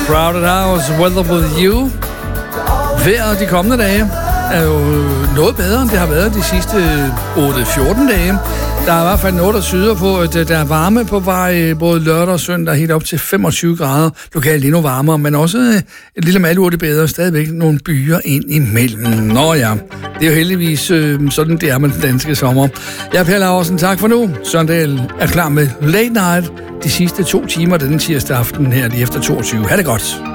Crowded House, Weather With You. Vejret de kommende dage er jo noget bedre, end det har været de sidste 8-14 dage. Der er i hvert fald noget, der syder på, at der er varme på vej, både lørdag og søndag, helt op til 25 grader. Lokalt endnu varmere, men også et lille malurt bedre, stadigvæk nogle byer ind imellem. Nå ja, det er jo heldigvis sådan, det er med den danske sommer. Jeg er Per Laursen, tak for nu. Søndag er klar med Late Night de sidste 2 timer denne tirsdag aften her lige efter 22. Ha' det godt.